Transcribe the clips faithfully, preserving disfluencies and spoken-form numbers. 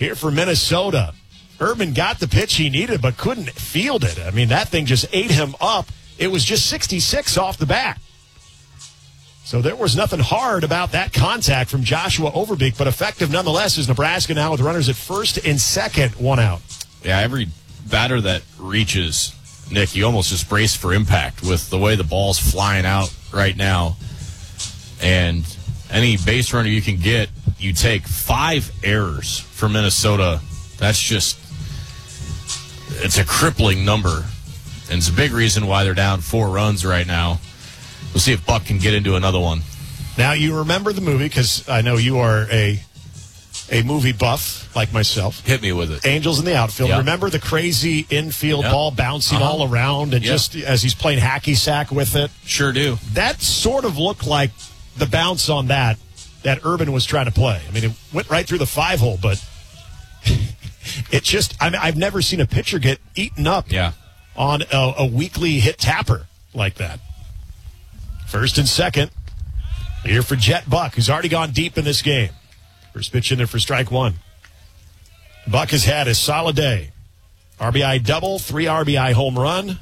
here for Minnesota. Urban got the pitch he needed but couldn't field it. I mean, that thing just ate him up. It was just sixty-six off the bat. So there was nothing hard about that contact from Joshua Overbeek, but effective nonetheless as Nebraska now with runners at first and second, one out. Yeah, every batter that reaches, Nick, you almost just brace for impact with the way the ball's flying out right now. And any base runner you can get, you take five errors for Minnesota. That's just, it's a crippling number. And it's a big reason why they're down four runs right now. We'll see if Buck can get into another one. Now, you remember the movie, because I know you are a a movie buff like myself. Hit me with it. Angels in the Outfield. Yep. Remember the crazy infield Yep. ball bouncing uh-huh. all around and yep. just as he's playing hacky sack with it? Sure do. That sort of looked like the bounce on that that Urban was trying to play. I mean, it went right through the five hole, but it just, I mean, I've never seen a pitcher get eaten up yeah. on a, a weekly hit tapper like that. First and second, here for Jet Buck, who's already gone deep in this game. First pitch in there for strike one. Buck has had a solid day. R B I double, three R B I home run.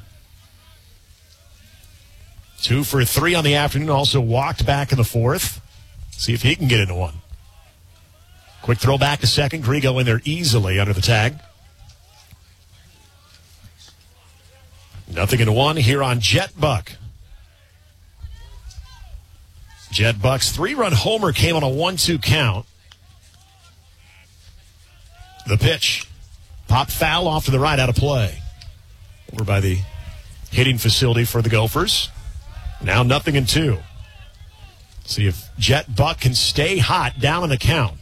Two for three on the afternoon, also walked back in the fourth. See if he can get into one. Quick throw back to second. Grigo in there easily under the tag. Nothing into one here on Jet Buck. Jet Buck's three-run homer came on a one two count. The pitch. Pop foul off to the right, out of play. Over by the hitting facility for the Gophers. Now nothing in two. See if Jet Buck can stay hot down in the count.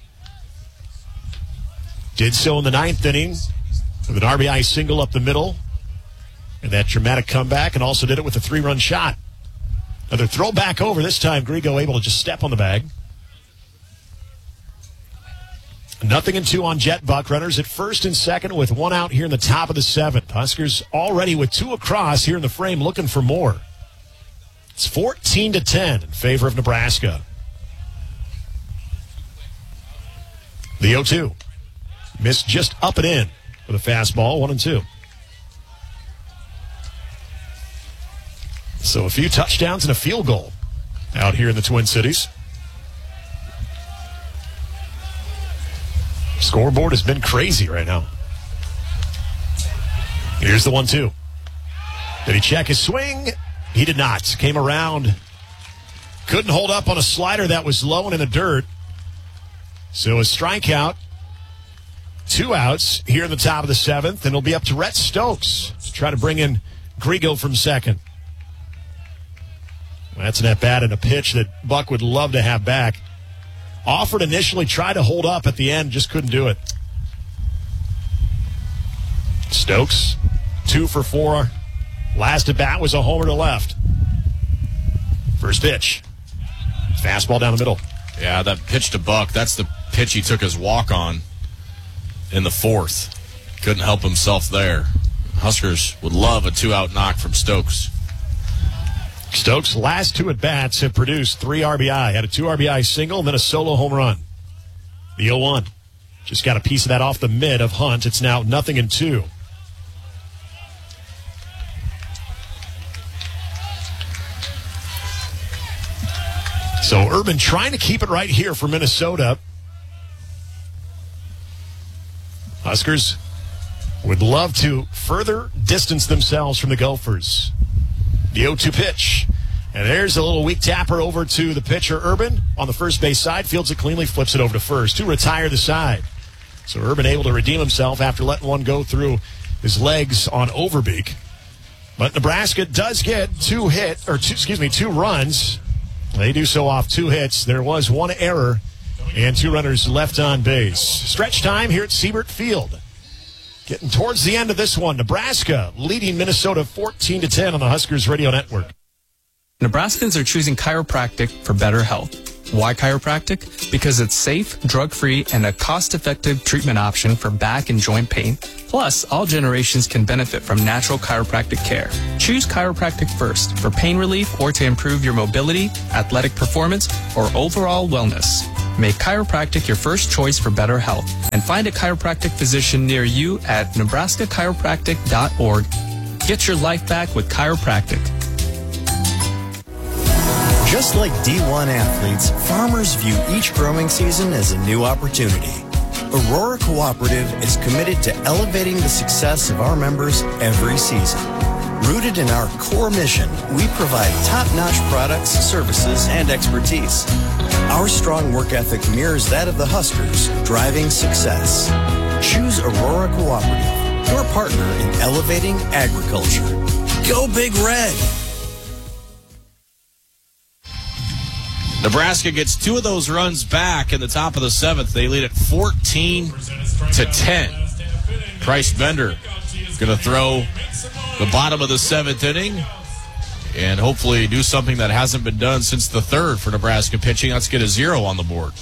Did so in the ninth inning with an R B I single up the middle. And that dramatic comeback, and also did it with a three-run shot. Another throw back over. This time, Grigo able to just step on the bag. Nothing in two on Jet Buck. Runners at first and second with one out here in the top of the seventh. Huskers already with two across here in the frame looking for more. It's fourteen to ten in favor of Nebraska. The oh two. Missed just up and in with a fastball, one and two. So a few touchdowns and a field goal out here in the Twin Cities. Scoreboard has been crazy right now. Here's the one two. Did he check his swing? He did not. Came around. Couldn't hold up on a slider that was low and in the dirt. So a strikeout. Two outs here in the top of the seventh. And it'll be up to Rhett Stokes to try to bring in Grigo from second. That's an at-bat and a pitch that Buck would love to have back. Offered initially, tried to hold up at the end, just couldn't do it. Stokes, two for four. Last at-bat was a homer to left. First pitch. Fastball down the middle. Yeah, that pitch to Buck, that's the pitch he took his walk on in the fourth. Couldn't help himself there. Huskers would love a two-out knock from Stokes. Stokes' last two at-bats have produced three R B I. Had a two R B I single and then a solo home run. The oh one. Just got a piece of that off the mid of Hunt. It's now nothing in two. So Urban trying to keep it right here for Minnesota. Huskers would love to further distance themselves from the Gophers. The oh two pitch. And there's a little weak tapper over to the pitcher, Urban, on the first base side. Fields it cleanly, flips it over to first to retire the side. So Urban able to redeem himself after letting one go through his legs on Overbeek. But Nebraska does get two hit, or two, excuse me, two runs. They do so off two hits. There was one error and two runners left on base. Stretch time here at Siebert Field. Getting towards the end of this one. Nebraska leading Minnesota fourteen to ten on the Huskers Radio Network. Nebraskans are choosing chiropractic for better health. Why chiropractic? Because it's safe, drug-free, and a cost-effective treatment option for back and joint pain. Plus, all generations can benefit from natural chiropractic care. Choose chiropractic first for pain relief or to improve your mobility, athletic performance, or overall wellness. Make chiropractic your first choice for better health. And find a chiropractic physician near you at nebraska chiropractic dot org. Get your life back with chiropractic. Just like D one athletes, farmers view each growing season as a new opportunity. Aurora Cooperative is committed to elevating the success of our members every season. Rooted in our core mission, we provide top-notch products, services, and expertise. Our strong work ethic mirrors that of the Huskers, driving success. Choose Aurora Cooperative, your partner in elevating agriculture. Go Big Red! Nebraska gets two of those runs back in the top of the seventh. They lead at fourteen to ten. Price Bender going to throw the bottom of the seventh inning and hopefully do something that hasn't been done since the third for Nebraska pitching. Let's get a zero on the board.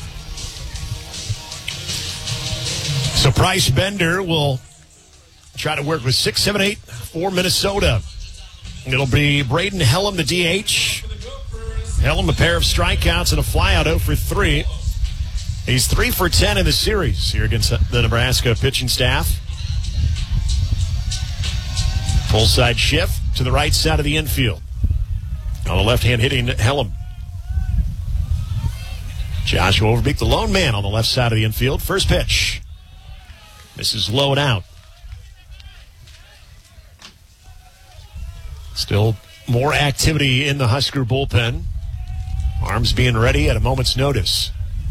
So Price Bender will try to work with six, seven, eight for Minnesota. It'll be Braden Hellum, the D H. Hellum, a pair of strikeouts and a flyout, oh for three. He's three for ten in the series here against the Nebraska pitching staff. Full side shift to the right side of the infield. On the left-hand hitting Hellum. Joshua Overbeek, the lone man on the left side of the infield. First pitch. This is low and out. Still more activity in the Husker bullpen. Arms being ready at a moment's notice.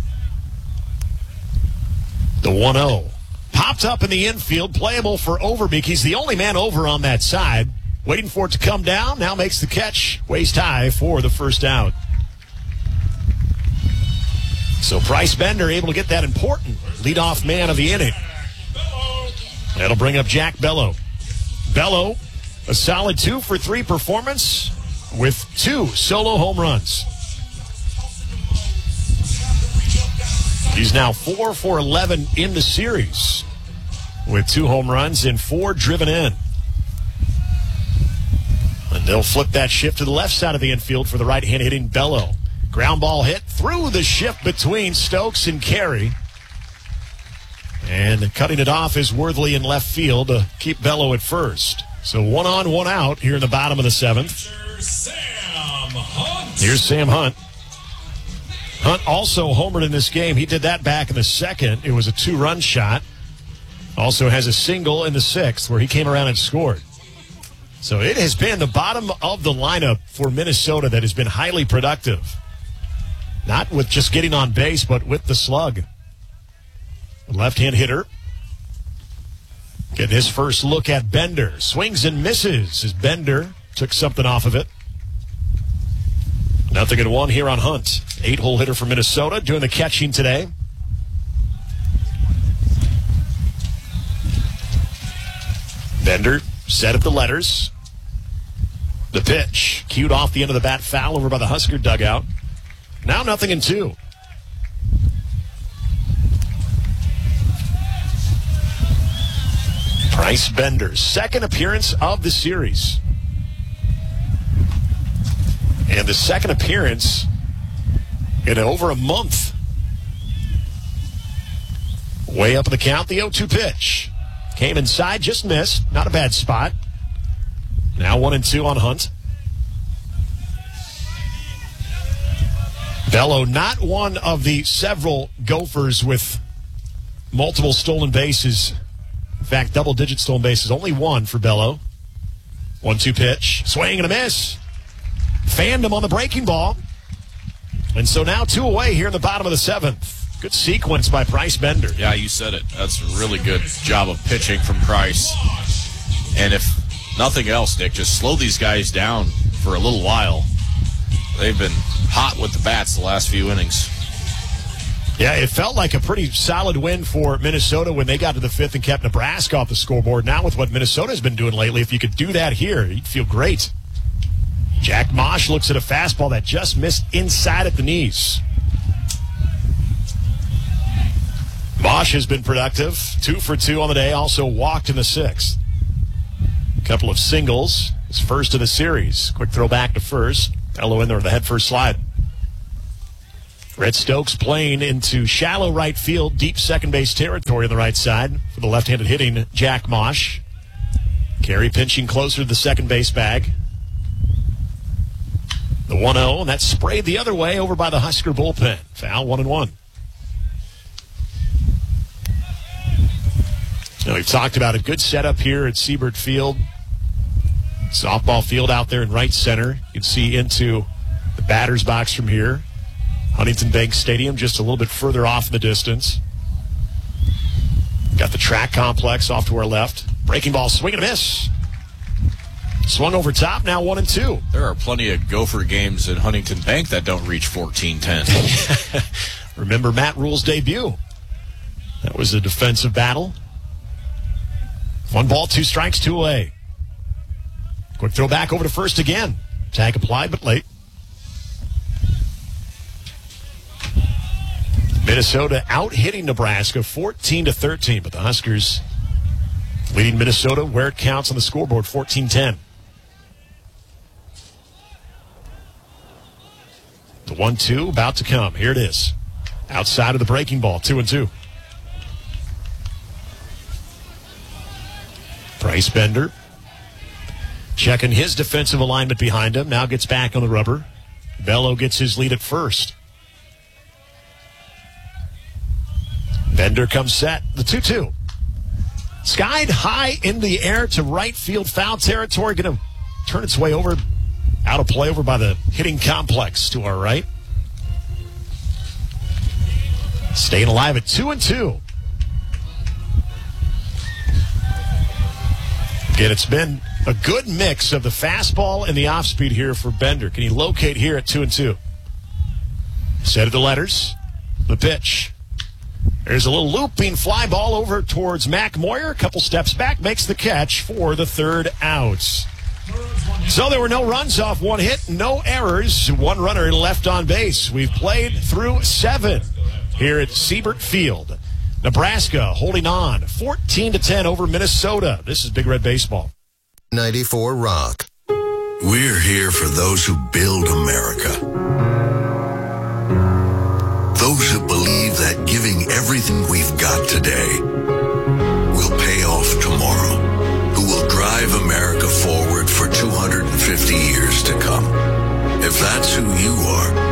The one oh. Popped up in the infield, playable for Overbeek. He's the only man over on that side. Waiting for it to come down. Now makes the catch waist high for the first out. So Price Bender able to get that important leadoff man of the inning. That'll bring up Jack Bello. Bello, a solid two for three performance with two solo home runs. He's now four for eleven in the series with two home runs and four driven in. And they'll flip that shift to the left side of the infield for the right-hand hitting Bello. Ground ball hit through the shift between Stokes and Carey. And cutting it off is Worthley in left field to keep Bello at first. So one on, one out here in the bottom of the seventh. Here's Sam Hunt. Hunt also homered in this game. He did that back in the second. It was a two-run shot. Also has a single in the sixth where he came around and scored. So it has been the bottom of the lineup for Minnesota that has been highly productive. Not with just getting on base, but with the slug. The left-hand hitter. Getting his first look at Bender. Swings and misses as Bender took something off of it. Nothing at one here on Hunt. Eight-hole hitter for Minnesota doing the catching today. Bender set at the letters. The pitch cued off the end of the bat, foul over by the Husker dugout. Now nothing in two. Price Bender's second appearance of the series. And the second appearance in over a month. Way up in the count, the oh two pitch. Came inside, just missed. Not a bad spot. Now one and two on Hunt. Bello, not one of the several Gophers with multiple stolen bases. In fact, double-digit stolen bases. Only one for Bello. one two pitch. Swing and a miss. Fanned him on the breaking ball. And so now two away here in the bottom of the seventh. Good sequence by Price Bender. Yeah, you said it. That's a really good job of pitching from Price. And if nothing else, Nick, just slow these guys down for a little while. They've been hot with the bats the last few innings. Yeah, it felt like a pretty solid win for Minnesota when they got to the fifth and kept Nebraska off the scoreboard. Now with what Minnesota's been doing lately, if you could do that here, you'd feel great. Jack Mosh looks at a fastball that just missed inside at the knees. Mosh has been productive. Two for two on the day. Also walked in the sixth. A couple of singles. His first of the series. Quick throw back to first. Bello in there with the head first slide. Red Stokes playing into shallow right field, deep second base territory on the right side for the left-handed hitting Jack Mosh. Carey pinching closer to the second base bag. The one oh, and that's sprayed the other way over by the Husker bullpen. Foul, one and one. Now, we've talked about a good setup here at Siebert Field. Softball field out there in right center. You can see into the batter's box from here. Huntington Bank Stadium just a little bit further off in the distance. Got the track complex off to our left. Breaking ball, swing and a miss. Swung over top, now one and two. There are plenty of Gopher games at Huntington Bank that don't reach fourteen ten. Remember Matt Rule's debut. That was a defensive battle. One ball, two strikes, two away. Quick throw back over to first again. Tag applied, but late. Minnesota out-hitting Nebraska fourteen to thirteen, but the Huskers leading Minnesota where it counts on the scoreboard, fourteen ten. The one two about to come. Here it is. Outside of the breaking ball, two and two. Bryce Bender checking his defensive alignment behind him. Now gets back on the rubber. Bello gets his lead at first. Bender comes set. The two two. Skied high in the air to right field foul territory. Going to turn its way over. Out of play over by the hitting complex to our right. Staying alive at two and two. Again, it's been a good mix of the fastball and the off speed here for Bender. Can he locate here at two and two? Set of the letters. The pitch. There's a little looping fly ball over towards Mac Moyer. A couple steps back, makes the catch for the third out. So there were no runs off one hit, no errors, one runner left on base. We've played through seven here at Siebert Field. Nebraska holding on fourteen to ten over Minnesota. This is Big Red Baseball. ninety-four Rock. We're here for those who build America. Those who believe that giving everything we've got today will pay off tomorrow. Who will drive America forward for two hundred fifty years to come. If that's who you are,